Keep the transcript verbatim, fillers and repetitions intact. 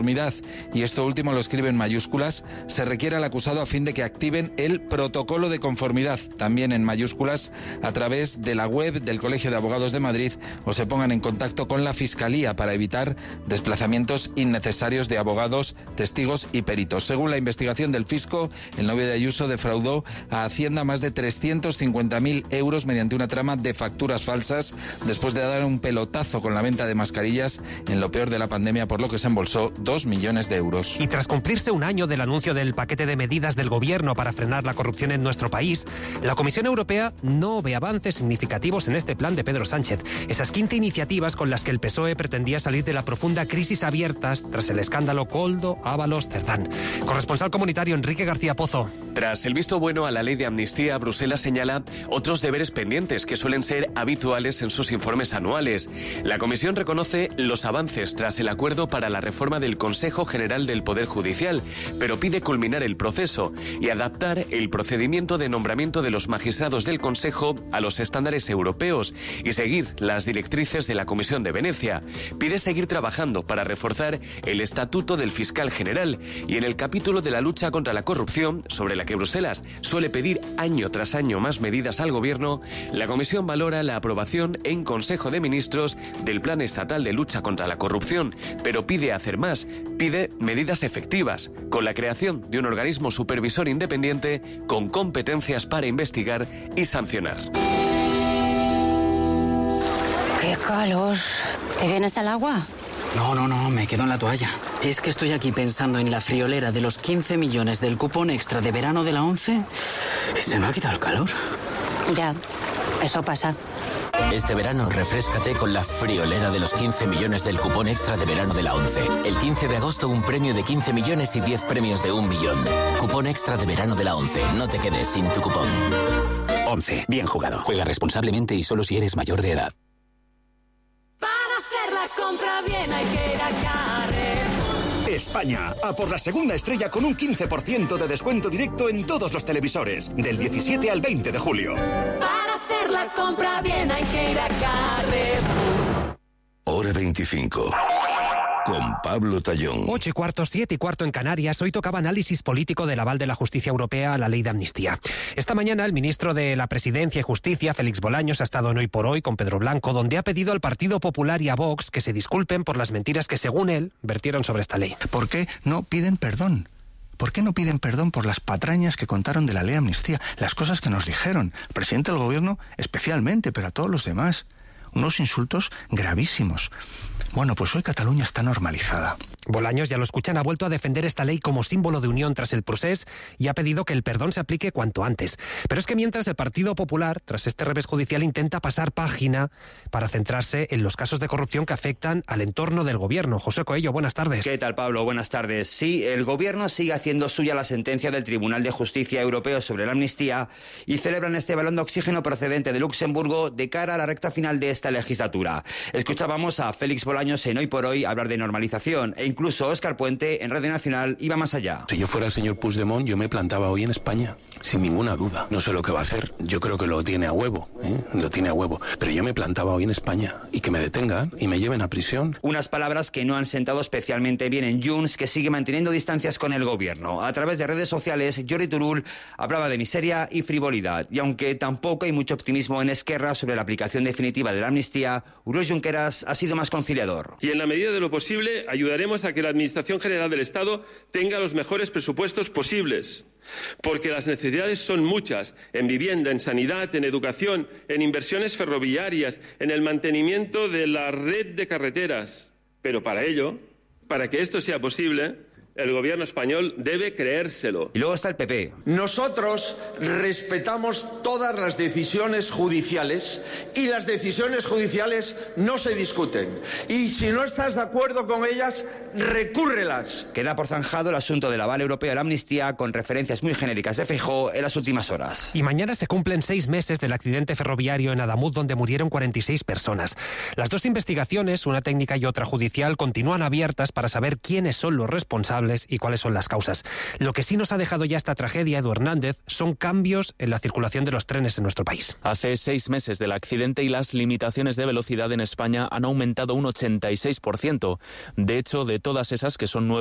y esto último lo escribe en mayúsculas, se requiere al acusado a fin de que activen el protocolo de conformidad, también en mayúsculas, a través de la web del Colegio de Abogados de Madrid o se pongan en contacto con la Fiscalía para evitar desplazamientos innecesarios de abogados, testigos y peritos. Según la investigación del Fisco, el novio de Ayuso defraudó a Hacienda más de trescientos cincuenta mil euros mediante una trama de facturas falsas después de dar un pelotazo con la venta de mascarillas en lo peor de la pandemia, por lo que se embolsó dos millones de euros. Y tras cumplirse un año del anuncio del paquete de medidas del Gobierno para frenar la corrupción en nuestro país, la Comisión Europea no ve avances significativos en este plan de Pedro Sánchez. Esas quince iniciativas con las que el P S O E pretendía salir de la profunda crisis abiertas tras el escándalo Koldo, Ábalos, Cerdán. Corresponsal comunitario Enrique García Pozo. Tras el visto bueno a la ley de amnistía, Bruselas señala otros deberes pendientes que suelen ser habituales en sus informes anuales. La Comisión reconoce los avances tras el acuerdo para la reforma del Consejo General del Poder Judicial, pero pide culminar el proceso y adaptar el procedimiento de nombramiento de los magistrados del Consejo a los estándares europeos y seguir las directrices de la Comisión de Venecia. Pide seguir trabajando para reforzar el estatuto del fiscal general y en el capítulo de la lucha contra la corrupción, sobre la que Bruselas suele pedir año tras año más medidas al Gobierno, la Comisión valora la aprobación en Consejo de Ministros del Plan Estatal de Lucha contra la Corrupción, pero pide hacer más, pide medidas efectivas, con la creación de un organismo supervisor independiente con competencias para investigar y sancionar. ¡Qué calor! ¿Te viene hasta el agua? No, no, no, me quedo en la toalla. Es que estoy aquí pensando en la friolera de los quince millones del cupón extra de verano de la ONCE y se me ha quitado el calor. Ya, eso pasa. Este verano refréscate con la friolera de los quince millones del cupón extra de verano de la ONCE. El quince de agosto un premio de quince millones y diez premios de un millón. Cupón extra de verano de la ONCE. No te quedes sin tu cupón. ONCE. Bien jugado. Juega responsablemente y solo si eres mayor de edad. Para hacer la compra bien hay que ir a Carrefour. España, a por la segunda estrella con un quince por ciento de descuento directo en todos los televisores, del diecisiete al veinte de julio. Para hacer la compra bien hay que ir a Carrefour. Hora veinticinco. Con Pablo Tallón. Ocho y cuarto, siete y cuarto en Canarias. Hoy tocaba análisis político del aval de la justicia europea a la ley de amnistía. Esta mañana el ministro de la Presidencia y Justicia, Félix Bolaños, ha estado en Hoy por Hoy con Pedro Blanco, donde ha pedido al Partido Popular y a Vox que se disculpen por las mentiras que, según él, vertieron sobre esta ley. ¿Por qué no piden perdón? ¿Por qué no piden perdón por las patrañas que contaron de la ley de amnistía? Las cosas que nos dijeron, el presidente del gobierno especialmente, pero a todos los demás. Unos insultos gravísimos. Bueno, pues hoy Cataluña está normalizada. Bolaños, ya lo escuchan, ha vuelto a defender esta ley como símbolo de unión tras el procés y ha pedido que el perdón se aplique cuanto antes. Pero es que mientras el Partido Popular, tras este revés judicial, intenta pasar página para centrarse en los casos de corrupción que afectan al entorno del gobierno. José Coello, buenas tardes. ¿Qué tal, Pablo? Buenas tardes. Sí, el gobierno sigue haciendo suya la sentencia del Tribunal de Justicia Europeo sobre la amnistía y celebran este balón de oxígeno procedente de Luxemburgo de cara a la recta final de esta legislatura. Escuchábamos a Félix Bolaños en Hoy por Hoy hablar de normalización e incluso Óscar Puente en Radio Nacional iba más allá. Si yo fuera el señor Puigdemont, yo me plantaba hoy en España, sin ninguna duda. No sé lo que va a hacer, yo creo que lo tiene a huevo, ¿eh? Lo tiene a huevo. Pero yo me plantaba hoy en España y que me detengan y me lleven a prisión. Unas palabras que no han sentado especialmente bien en Junts, que sigue manteniendo distancias con el gobierno. A través de redes sociales, Jordi Turull hablaba de miseria y frivolidad. Y aunque tampoco hay mucho optimismo en Esquerra sobre la aplicación definitiva de la amnistía, Oriol Junqueras ha sido más conciliador. Y en la medida de lo posible ayudaremos a que la Administración General del Estado tenga los mejores presupuestos posibles, porque las necesidades son muchas, en vivienda, en sanidad, en educación, en inversiones ferroviarias, en el mantenimiento de la red de carreteras. Pero para ello, para que esto sea posible, el gobierno español debe creérselo. Y luego está el P P. Nosotros respetamos todas las decisiones judiciales y las decisiones judiciales no se discuten. Y si no estás de acuerdo con ellas, recúrrelas. Queda por zanjado el asunto del aval europeo a la amnistía con referencias muy genéricas de Feijóo en las últimas horas. Y mañana se cumplen seis meses del accidente ferroviario en Adamuz donde murieron cuarenta y seis personas. Las dos investigaciones, una técnica y otra judicial, continúan abiertas para saber quiénes son los responsables responsables y cuáles son las causas. Lo que sí nos ha dejado ya esta tragedia, Edu Hernández, son cambios en la circulación de los trenes en nuestro país. Hace seis meses del accidente y las limitaciones de velocidad en España han aumentado un ochenta y seis por ciento. De hecho, de todas esas, que son nueve